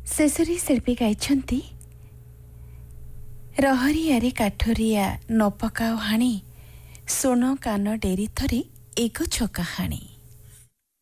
ଶେଷରେ ଶିଳ୍ପୀ ଗାଇଛନ୍ତି ରହରିଆରେ କାଠରିଆ ନ ପକାଅ ହାଣି ଶୁଣ କାନ ଡେରି ଥରେ ଏ ଗଛ କାହାଣୀ।